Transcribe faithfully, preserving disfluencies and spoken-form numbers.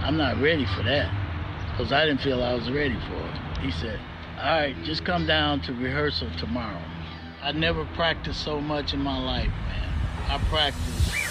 I'm not ready for that, because I didn't feel I was ready for it. He said, all right, just come down to rehearsal tomorrow. I never practiced so much in my life, man. I practiced